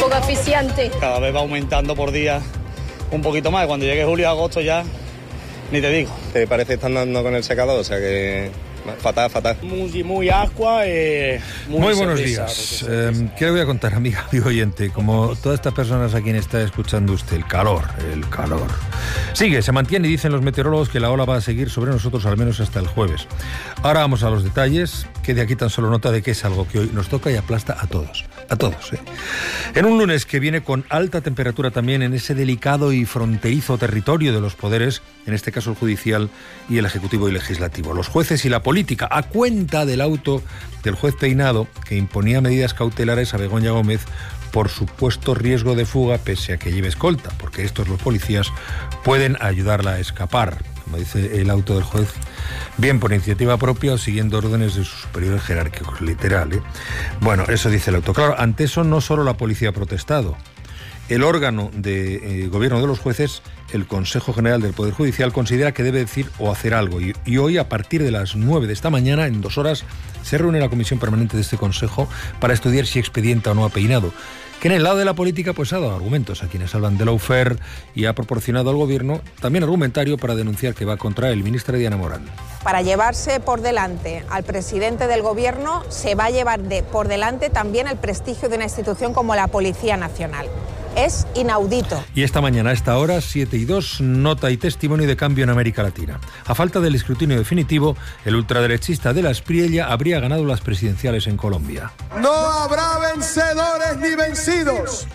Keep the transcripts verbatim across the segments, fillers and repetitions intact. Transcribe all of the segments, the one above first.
coeficiente. Cada vez va aumentando por día un poquito más. Cuando llegue julio, agosto ya, ni te digo. ¿Te parece que están dando con el secador? O sea que fatal, fatal. Muy, muy agua. Eh, muy muy buenos días. Eh, ¿Qué le voy a contar, amiga, amigo oyente? Como todas estas personas a quien está escuchando usted, el calor, el calor. Sigue, se mantiene y dicen los meteorólogos que la ola va a seguir sobre nosotros al menos hasta el jueves. Ahora vamos a los detalles, que de aquí tan solo nota de que es algo que hoy nos toca y aplasta a todos. A todos, ¿eh? En un lunes que viene con alta temperatura también en ese delicado y fronterizo territorio de los poderes, en este caso el judicial y el ejecutivo y legislativo. Los jueces y la política, a cuenta del auto del juez Peinado, que imponía medidas cautelares a Begoña Gómez por supuesto riesgo de fuga, pese a que lleve escolta, porque estos, los policías, pueden ayudarla a escapar, como dice el auto del juez, bien por iniciativa propia o siguiendo órdenes de sus superiores jerárquicos, literal, ¿eh? Bueno, eso dice el auto. Claro, ante eso no solo la policía ha protestado. El órgano de eh, gobierno de los jueces, el Consejo General del Poder Judicial, considera que debe decir o hacer algo. Y, y hoy, a partir de las nueve de esta mañana, en dos horas, se reúne la comisión permanente de este Consejo para estudiar si expedienta o no a Peinado, que en el lado de la política pues ha dado argumentos a quienes hablan de lawfare y ha proporcionado al gobierno también argumentario para denunciar que va contra el ministro Diana Morán. Para llevarse por delante al presidente del gobierno se va a llevar de, por delante también el prestigio de una institución como la Policía Nacional. Es inaudito. Y esta mañana, a esta hora, siete y dos, nota y testimonio de cambio en América Latina. A falta del escrutinio definitivo, el ultraderechista de la Espriella habría ganado las presidenciales en Colombia. No habrá vencedores ni vencidos.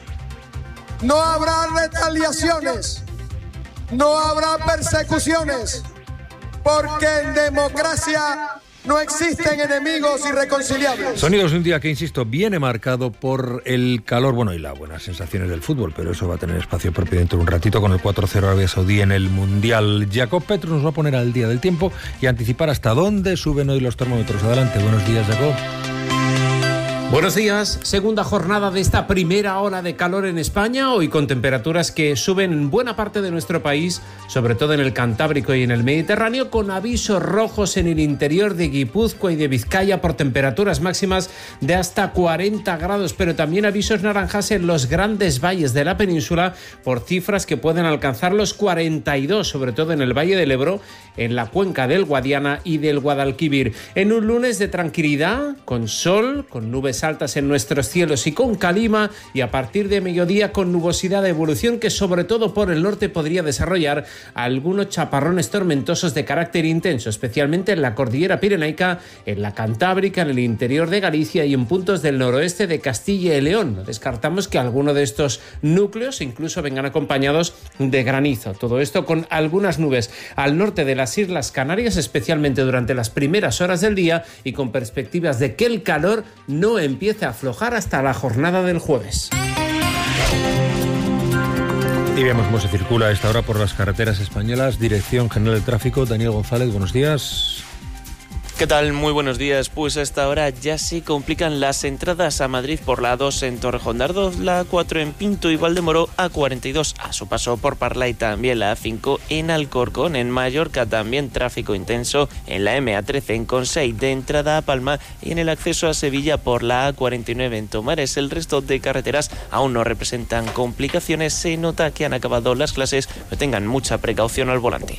No habrá retaliaciones. No habrá persecuciones. Porque en democracia no existen enemigos irreconciliables. Sonidos de un día que, insisto, viene marcado por el calor, bueno, y las buenas sensaciones del fútbol, pero eso va a tener espacio propio dentro de un ratito con el cuatro cero Arabia Saudí en el Mundial. Jacob Petro nos va a poner al día del tiempo y anticipar hasta dónde suben hoy los termómetros. Adelante, buenos días, Jacob. Buenos días, segunda jornada de esta primera ola de calor en España, hoy con temperaturas que suben en buena parte de nuestro país, sobre todo en el Cantábrico y en el Mediterráneo, con avisos rojos en el interior de Guipúzcoa y de Vizcaya por temperaturas máximas de hasta cuarenta grados, pero también avisos naranjas en los grandes valles de la península por cifras que pueden alcanzar los cuarenta y dos, sobre todo en el Valle del Ebro, en la cuenca del Guadiana y del Guadalquivir. En un lunes de tranquilidad, con sol, con nubes altas en nuestros cielos y con calima, y a partir de mediodía con nubosidad de evolución que sobre todo por el norte podría desarrollar algunos chaparrones tormentosos de carácter intenso, especialmente en la cordillera pirenaica, en la Cantábrica, en el interior de Galicia y en puntos del noroeste de Castilla y León. No descartamos que alguno de estos núcleos incluso vengan acompañados de granizo. Todo esto con algunas nubes al norte de las Islas Canarias, especialmente durante las primeras horas del día, y con perspectivas de que el calor no empiece a aflojar hasta la jornada del jueves. Y vemos cómo se circula a esta hora por las carreteras españolas. Dirección General del Tráfico, Daniel González, buenos días. ¿Qué tal? Muy buenos días. Pues a esta hora ya se complican las entradas a Madrid por la A dos en Torrejón de Ardoz, la A cuatro en Pinto y Valdemoro, A cuarenta y dos a su paso por Parla y también la A cinco en Alcorcón. En Mallorca también tráfico intenso en la M A trece en Consell de entrada a Palma y en el acceso a Sevilla por la A cuarenta y nueve en Tomares. El resto de carreteras aún no representan complicaciones. Se nota que han acabado las clases, pero tengan mucha precaución al volante.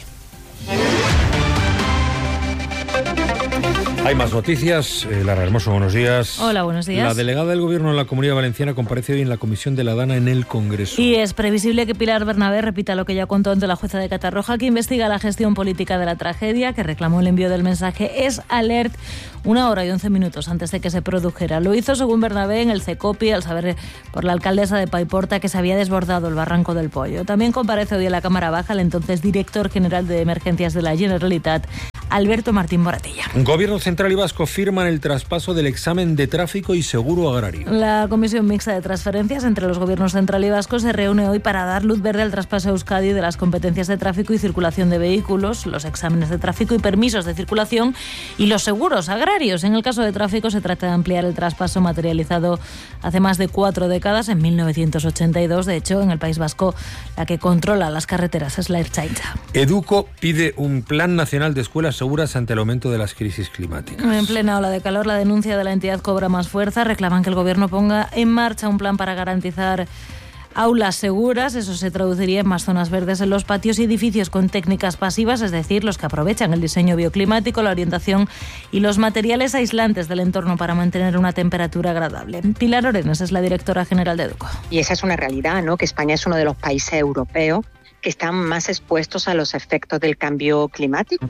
Hay más noticias. Eh, Lara Hermoso, buenos días. Hola, buenos días. La delegada del Gobierno en la Comunidad Valenciana comparece hoy en la Comisión de la Dana en el Congreso. Y es previsible que Pilar Bernabé repita lo que ya contó ante la jueza de Catarroja, que investiga la gestión política de la tragedia, que reclamó el envío del mensaje Es Alert una hora y once minutos antes de que se produjera. Lo hizo, según Bernabé, en el CECOPI, al saber por la alcaldesa de Paiporta que se había desbordado el barranco del Pollo. También comparece hoy en la Cámara Baja el entonces director general de Emergencias de la Generalitat, Alberto Martín Moratilla. Gobierno central y vasco firman el traspaso del examen de tráfico y seguro agrario. La Comisión Mixta de Transferencias entre los gobiernos central y vasco se reúne hoy para dar luz verde al traspaso a Euskadi de las competencias de tráfico y circulación de vehículos, los exámenes de tráfico y permisos de circulación y los seguros agrarios. En el caso de tráfico se trata de ampliar el traspaso materializado hace más de cuatro décadas, en mil novecientos ochenta y dos. De hecho, en el País Vasco, la que controla las carreteras es la Ertzaintza. Educo pide un plan nacional de escuelas seguras ante el aumento de las crisis climáticas. En plena ola de calor, la denuncia de la entidad cobra más fuerza. Reclaman que el Gobierno ponga en marcha un plan para garantizar aulas seguras. Eso se traduciría en más zonas verdes en los patios y edificios con técnicas pasivas, es decir, los que aprovechan el diseño bioclimático, la orientación y los materiales aislantes del entorno para mantener una temperatura agradable. Pilar Orenes es la directora general de EDUCO. Y esa es una realidad, ¿no? Que España es uno de los países europeos que están más expuestos a los efectos del cambio climático.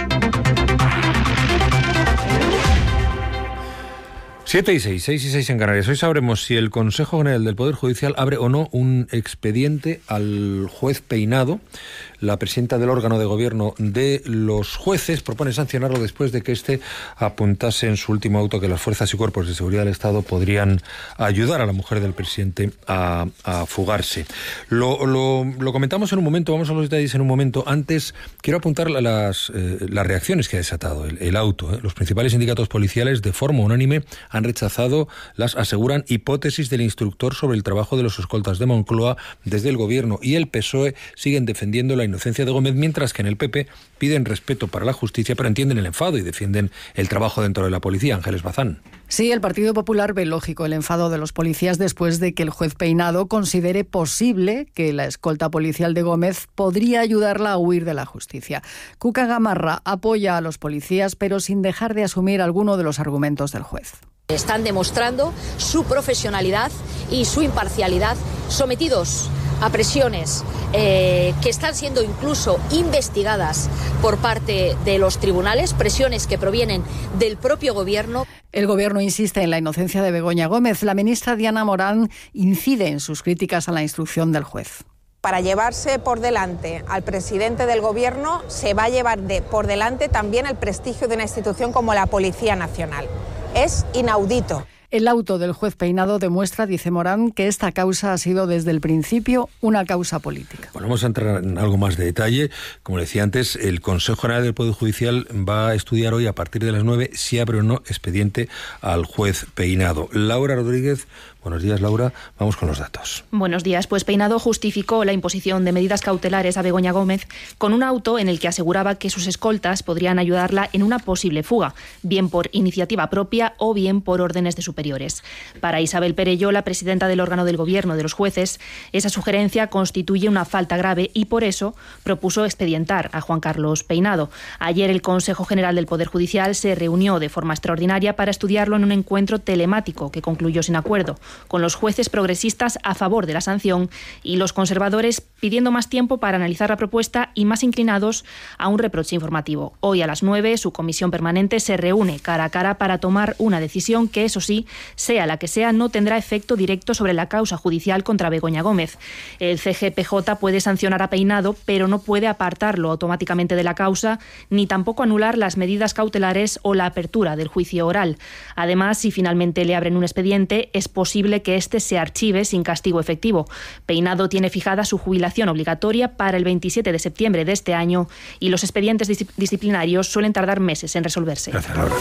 siete y seis, seis y seis en Canarias. Hoy sabremos si el Consejo General del Poder Judicial abre o no un expediente al juez Peinado. La presidenta del órgano de gobierno de los jueces propone sancionarlo después de que éste apuntase en su último auto que las fuerzas y cuerpos de seguridad del Estado podrían ayudar a la mujer del presidente a, a fugarse. Lo, lo, lo comentamos en un momento, vamos a los detalles en un momento. Antes quiero apuntar las, eh, las reacciones que ha desatado el, el auto. ¿eh? Los principales sindicatos policiales de forma unánime han rechazado las, aseguran, hipótesis del instructor sobre el trabajo de los escoltas de Moncloa desde el gobierno, y el P S O E siguen defendiendo la inocencia de Gómez, mientras que en el P P piden respeto para la justicia, pero entienden el enfado y defienden el trabajo dentro de la policía. Ángeles Bazán. Sí, el Partido Popular ve lógico el enfado de los policías después de que el juez Peinado considere posible que la escolta policial de Gómez podría ayudarla a huir de la justicia. Cuca Gamarra apoya a los policías, pero sin dejar de asumir alguno de los argumentos del juez. Están demostrando su profesionalidad y su imparcialidad, sometidos a presiones eh, que están siendo incluso investigadas por parte de los tribunales, presiones que provienen del propio gobierno. El gobierno insiste en la inocencia de Begoña Gómez. La ministra Diana Morán incide en sus críticas a la instrucción del juez. Para llevarse por delante al presidente del gobierno se va a llevar de, por delante también el prestigio de una institución como la Policía Nacional. Es inaudito. El auto del juez Peinado demuestra, dice Morán, que esta causa ha sido desde el principio una causa política. Bueno, vamos a entrar en algo más de detalle. Como decía antes, el Consejo General del Poder Judicial va a estudiar hoy a partir de las nueve si abre o no expediente al juez Peinado. Laura Rodríguez, buenos días, Laura. Vamos con los datos. Buenos días. Pues Peinado justificó la imposición de medidas cautelares a Begoña Gómez con un auto en el que aseguraba que sus escoltas podrían ayudarla en una posible fuga, bien por iniciativa propia o bien por órdenes de superiores. Para Isabel Perelló, la presidenta del órgano del gobierno de los jueces, esa sugerencia constituye una falta grave y por eso propuso expedientar a Juan Carlos Peinado. Ayer el Consejo General del Poder Judicial se reunió de forma extraordinaria para estudiarlo en un encuentro telemático que concluyó sin acuerdo, con los jueces progresistas a favor de la sanción y los conservadores pidiendo más tiempo para analizar la propuesta y más inclinados a un reproche informativo. Hoy a las nueve su comisión permanente se reúne cara a cara para tomar una decisión que, eso sí, sea la que sea, no tendrá efecto directo sobre la causa judicial contra Begoña Gómez. El C G P J puede sancionar a Peinado, pero no puede apartarlo automáticamente de la causa, ni tampoco anular las medidas cautelares o la apertura del juicio oral. Además, si finalmente le abren un expediente, es posible que éste se archive sin castigo efectivo. Peinado tiene fijada su jubilación obligatoria para el veintisiete de septiembre de este año y los expedientes disciplinarios suelen tardar meses en resolverse. Gracias, Laura.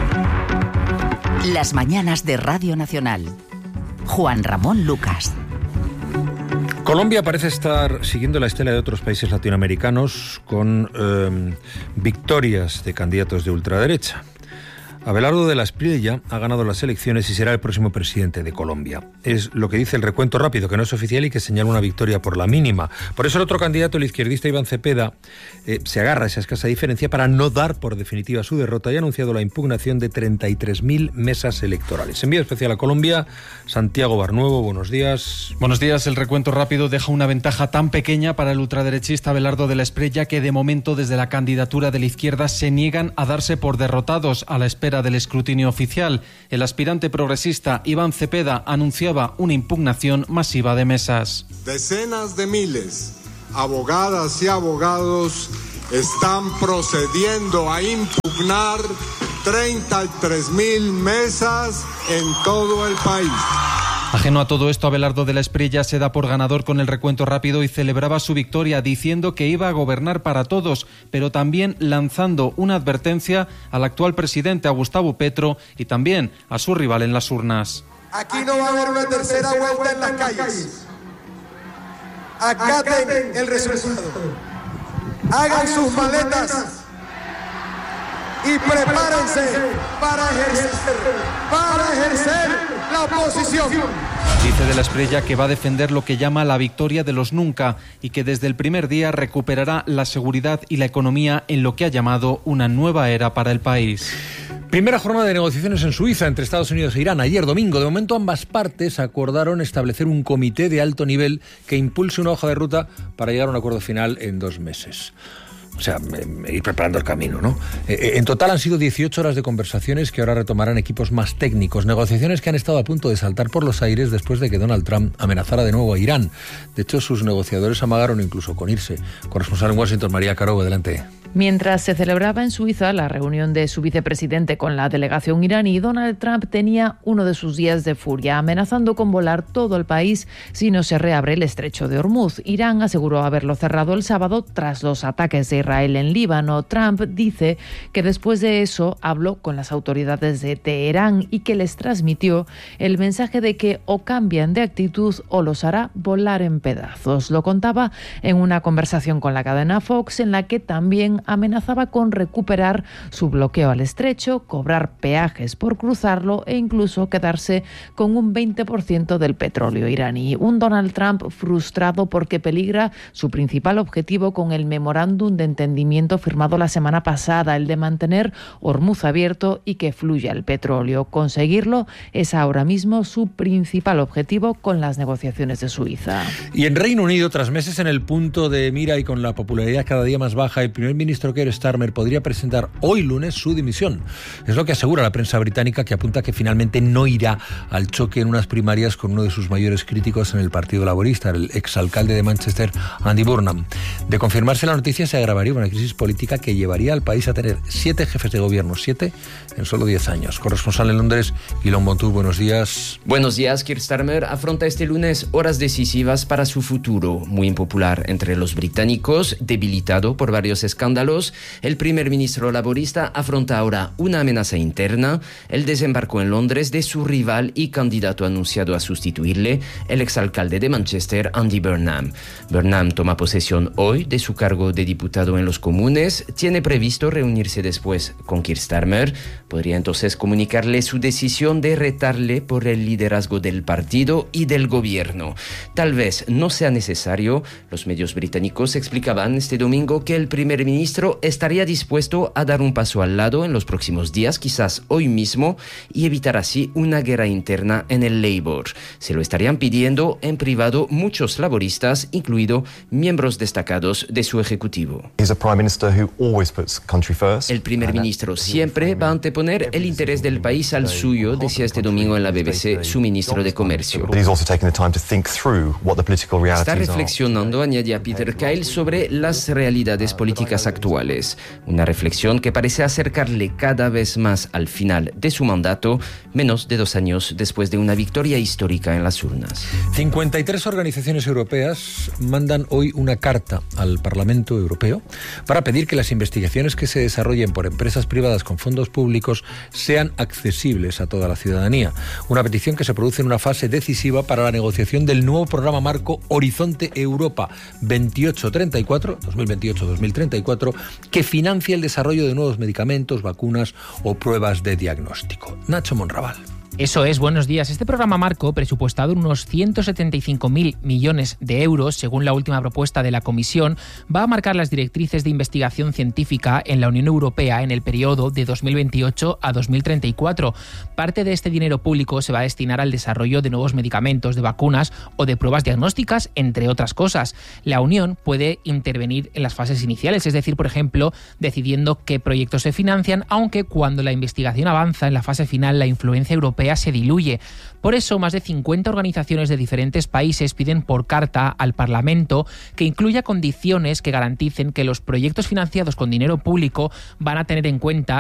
Las mañanas de Radio Nacional. Juan Ramón Lucas. Colombia parece estar siguiendo la estela de otros países latinoamericanos con eh, victorias de candidatos de ultraderecha. Abelardo de la Espriella ha ganado las elecciones y será el próximo presidente de Colombia. Es lo que dice el recuento rápido, que no es oficial y que señala una victoria por la mínima. Por eso el otro candidato, el izquierdista Iván Cepeda, eh, se agarra a esa escasa diferencia para no dar por definitiva su derrota y ha anunciado la impugnación de treinta y tres mil mesas electorales. Envío especial a Colombia, Santiago Barnuevo, buenos días. Buenos días. El recuento rápido deja una ventaja tan pequeña para el ultraderechista Abelardo de la Espriella que de momento desde la candidatura de la izquierda se niegan a darse por derrotados a la espera del escrutinio oficial. El aspirante progresista Iván Cepeda anunciaba una impugnación masiva de mesas. Decenas de miles, abogadas y abogados, están procediendo a impugnar treinta y tres mil mesas en todo el país. Ajeno a todo esto, Abelardo de la Espriella se da por ganador con el recuento rápido y celebraba su victoria diciendo que iba a gobernar para todos, pero también lanzando una advertencia al actual presidente, a Gustavo Petro, y también a su rival en las urnas. Aquí no va a haber una tercera vuelta en las calles. Acaten el resultado. Hagan sus maletas y prepárense para ejercer, para ejercer la oposición. Dice de la Espriella que va a defender lo que llama la victoria de los nunca y que desde el primer día recuperará la seguridad y la economía en lo que ha llamado una nueva era para el país. Primera jornada de negociaciones en Suiza entre Estados Unidos e Irán. Ayer domingo, de momento ambas partes acordaron establecer un comité de alto nivel que impulse una hoja de ruta para llegar a un acuerdo final en dos meses. O sea, ir preparando el camino, ¿no? En total han sido dieciocho horas de conversaciones que ahora retomarán equipos más técnicos. Negociaciones que han estado a punto de saltar por los aires después de que Donald Trump amenazara de nuevo a Irán. De hecho, sus negociadores amagaron incluso con irse. Corresponsal en Washington, María Caro, adelante. Mientras se celebraba en Suiza la reunión de su vicepresidente con la delegación iraní, Donald Trump tenía uno de sus días de furia, amenazando con volar todo el país si no se reabre el estrecho de Hormuz. Irán aseguró haberlo cerrado el sábado tras los ataques de Israel en Líbano. Trump dice que después de eso habló con las autoridades de Teherán y que les transmitió el mensaje de que o cambian de actitud o los hará volar en pedazos. Lo contaba en una conversación con la cadena Fox, en la que también amenazaba con recuperar su bloqueo al estrecho, cobrar peajes por cruzarlo e incluso quedarse con un veinte por ciento del petróleo iraní. Un Donald Trump frustrado porque peligra su principal objetivo con el memorándum de entendimiento firmado la semana pasada, el de mantener Hormuz abierto y que fluya el petróleo. Conseguirlo es ahora mismo su principal objetivo con las negociaciones de Suiza. Y en Reino Unido, tras meses en el punto de mira y con la popularidad cada día más baja, el primer ministro ministro Keir Starmer podría presentar hoy lunes su dimisión. Es lo que asegura la prensa británica, que apunta que finalmente no irá al choque en unas primarias con uno de sus mayores críticos en el Partido Laborista, el exalcalde de Manchester, Andy Burnham. De confirmarse la noticia, se agravaría una crisis política que llevaría al país a tener siete jefes de gobierno, siete en solo diez años. Corresponsal en Londres, Guillaume Montour, buenos días. Buenos días. Keir Starmer afronta este lunes horas decisivas para su futuro. Muy impopular entre los británicos, debilitado por varios escándalos, el primer ministro laborista afronta ahora una amenaza interna, el desembarco en Londres de su rival y candidato anunciado a sustituirle, el exalcalde de Manchester, Andy Burnham. Burnham toma posesión hoy de su cargo de diputado en los Comunes, tiene previsto reunirse después con Keir Starmer, podría entonces comunicarle su decisión de retarle por el liderazgo del partido y del gobierno. Tal vez no sea necesario. Los medios británicos explicaban este domingo que el primer ministro estaría dispuesto a dar un paso al lado en los próximos días, quizás hoy mismo, y evitar así una guerra interna en el Labour. Se lo estarían pidiendo en privado muchos laboristas, incluidos miembros destacados de su ejecutivo. El primer ministro siempre va a anteponer el interés del país al suyo, decía este domingo en la B B C su ministro de Comercio. Está reflexionando, añadía Peter Kyle, sobre las realidades políticas actuales. Una reflexión que parece acercarle cada vez más al final de su mandato, menos de dos años después de una victoria histórica en las urnas. cincuenta y tres organizaciones europeas mandan hoy una carta al Parlamento Europeo para pedir que las investigaciones que se desarrollen por empresas privadas con fondos públicos sean accesibles a toda la ciudadanía. Una petición que se produce en una fase decisiva para la negociación del nuevo programa marco Horizonte Europa veintiocho treinta y cuatro, dos mil veintiocho a dos mil treinta y cuatro, que financia el desarrollo de nuevos medicamentos, vacunas o pruebas de diagnóstico. Nacho Monraval. Eso es, buenos días. Este programa marco, presupuestado en unos ciento setenta y cinco mil millones de euros, según la última propuesta de la Comisión, va a marcar las directrices de investigación científica en la Unión Europea en el periodo de dos mil veintiocho a dos mil treinta y cuatro. Parte de este dinero público se va a destinar al desarrollo de nuevos medicamentos, de vacunas o de pruebas diagnósticas, entre otras cosas. La Unión puede intervenir en las fases iniciales, es decir, por ejemplo, decidiendo qué proyectos se financian, aunque cuando la investigación avanza en la fase final, la influencia europea se diluye. Por eso, más de cincuenta organizaciones de diferentes países piden por carta al Parlamento que incluya condiciones que garanticen que los proyectos financiados con dinero público van a tener en cuenta